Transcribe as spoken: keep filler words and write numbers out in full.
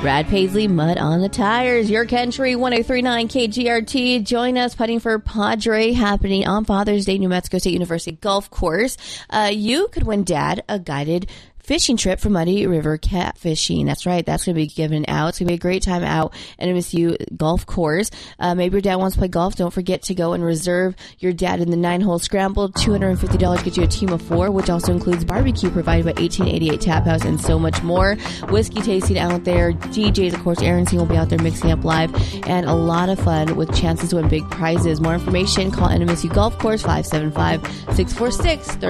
Brad Paisley, Mud on the Tires. Your country, one oh three point nine K G R T. Join us putting for Padre, happening on Father's Day, New Mexico State University Golf Course. Uh, you could win Dad a guided fishing trip for Muddy River catfishing. That's right. That's going to be given out. It's going to be a great time out at M S U Golf Course. Uh, maybe your dad wants to play golf. Don't forget to go and reserve your dad in the nine-hole scramble. two hundred fifty dollars gets you a team of four, which also includes barbecue provided by eighteen eighty-eight Tap House and so much more. Whiskey tasting out there. D Js, of course, Aaron Singh will be out there mixing up live, and a lot of fun with chances to win big prizes. More information, call N M S U Golf Course five seven five, six four six, three